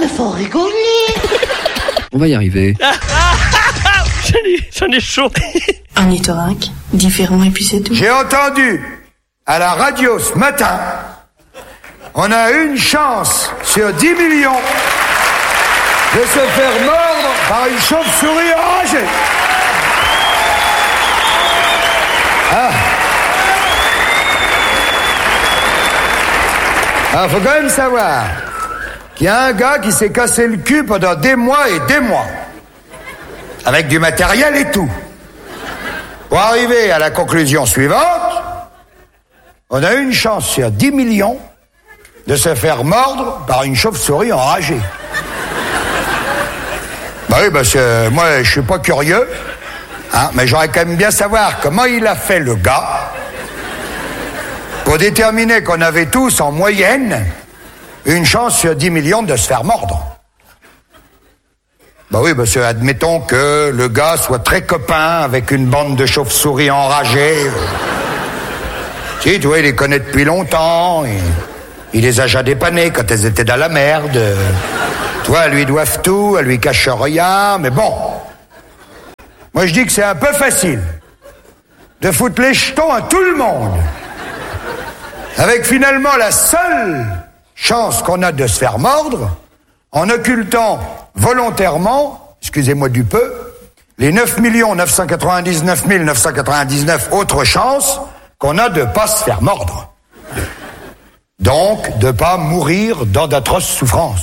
mais faut rigoler. On va y arriver. J'en ai chaud. Ornithorynque, différent et puis c'est tout. J'ai entendu à la radio ce matin, on a une chance sur 10 millions de se faire mordre par une chauve-souris enragée. Alors, faut quand même savoir qu'il y a un gars qui s'est cassé le cul pendant des mois et des mois, avec du matériel et tout, pour arriver à la conclusion suivante. On a une chance sur 10 millions de se faire mordre par une chauve-souris enragée. Bah oui, parce que moi, je suis pas curieux, hein, mais j'aurais quand même bien savoir comment il a fait le gars pour déterminer qu'on avait tous, en moyenne, une chance sur 10 millions de se faire mordre. Bah oui, parce que admettons que le gars soit très copain avec une bande de chauves-souris enragées. Si, tu vois, il les connaît depuis longtemps, il les a déjà dépannées quand elles étaient dans la merde. Tu vois, elles lui doivent tout, elles lui cachent rien, mais bon. Moi, je dis que c'est un peu facile de foutre les jetons à tout le monde, avec finalement la seule chance qu'on a de se faire mordre, en occultant volontairement, excusez-moi du peu, les 9 999 999 autres chances qu'on a de pas se faire mordre. Donc, de pas mourir dans d'atroces souffrances.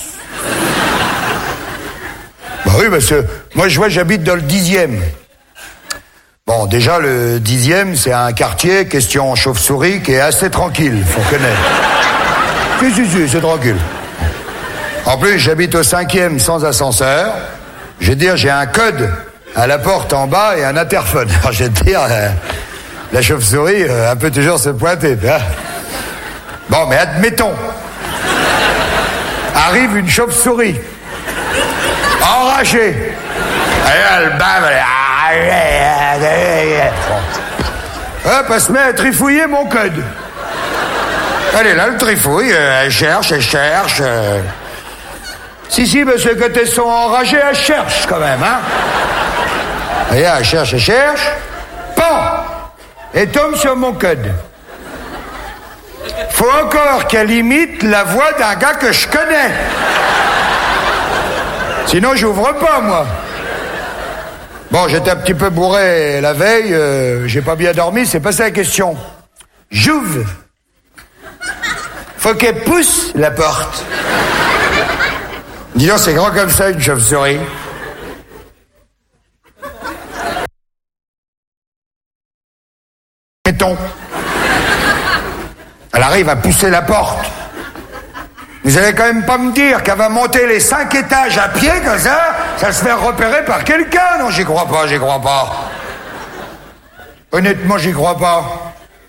Bah oui, parce que moi, je vois, j'habite dans le 10e. Bon, déjà, le 10e, c'est un quartier, question chauve-souris, qui est assez tranquille, faut connaître. Si, c'est tranquille. En plus, j'habite au 5e sans ascenseur. Je veux dire, j'ai un code à la porte en bas et un interphone. Alors, je veux dire, la chauve-souris, elle peut toujours se pointer. Hein. Bon, mais admettons. Arrive une chauve-souris. Enragée. Elle bave, hop, elle se met à trifouiller mon code. Elle est là, le trifouille, elle cherche. Si, parce que quand elles sont enragées, elles cherchent quand même, hein. Regarde, elle cherche. Pan! Et tombe sur mon code. Faut encore qu'elle imite la voix d'un gars que je connais. Sinon, j'ouvre pas, moi. Bon, j'étais un petit peu bourré la veille, j'ai pas bien dormi, c'est pas ça la question. J'ouvre. Faut qu'elle pousse la porte. Dis donc, c'est grand comme ça, une chauve-souris. Mettons. Elle arrive à pousser la porte. Vous allez quand même pas me dire qu'elle va monter les 5 étages à pied comme ça se fait repérer par quelqu'un. Non, j'y crois pas. Honnêtement, j'y crois pas.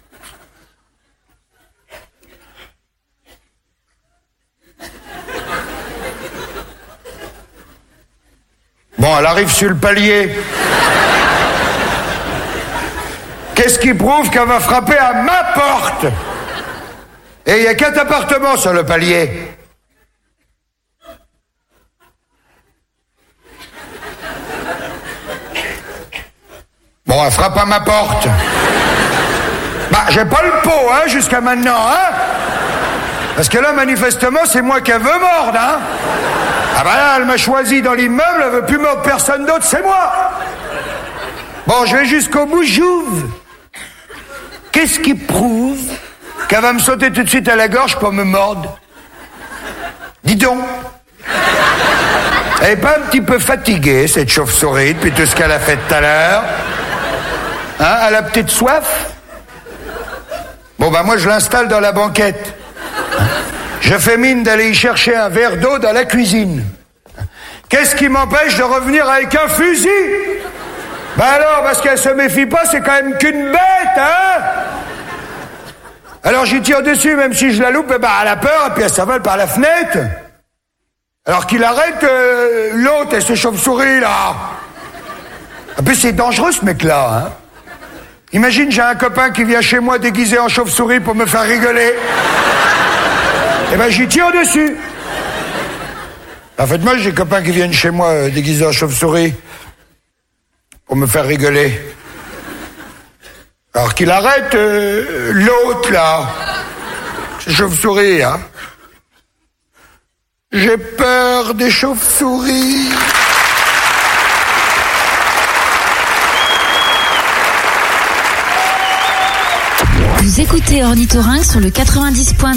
Bon, elle arrive sur le palier. Qu'est-ce qui prouve qu'elle va frapper à ma porte? Et il y a 4 appartements sur le palier. Bon, elle frappe à ma porte. Bah, j'ai pas le pot, hein, jusqu'à maintenant, hein. Parce que là, manifestement, c'est moi qui veut mordre, hein. Ah bah là, elle m'a choisi dans l'immeuble, elle veut plus mordre personne d'autre, c'est moi. Bon, je vais jusqu'au bout, j'ouvre. Qu'est-ce qui prouve qu'elle va me sauter tout de suite à la gorge pour me mordre? Dis donc. Elle est pas un petit peu fatiguée, cette chauve-souris, depuis tout ce qu'elle a fait tout à l'heure? Hein, elle a peut-être soif? Bon, bah moi, je l'installe dans la banquette. Je fais mine d'aller y chercher un verre d'eau dans la cuisine. Qu'est-ce qui m'empêche de revenir avec un fusil? Ben alors, parce qu'elle se méfie pas, c'est quand même qu'une bête, hein? Alors j'y tire dessus, même si je la loupe, ben elle a peur, et puis elle s'envole par la fenêtre. Alors qu'il arrête l'autre et ce chauve-souris, là. En plus, c'est dangereux, ce mec-là, hein? Imagine, j'ai un copain qui vient chez moi déguisé en chauve-souris pour me faire rigoler. Eh ben, j'y tire dessus. En fait, moi, j'ai des copains qui viennent chez moi déguisés en chauve-souris pour me faire rigoler. Alors qu'il arrête l'autre, là. C'est chauve-souris, hein. J'ai peur des chauves-souris. Vous écoutez Ornithorynque sur le 90.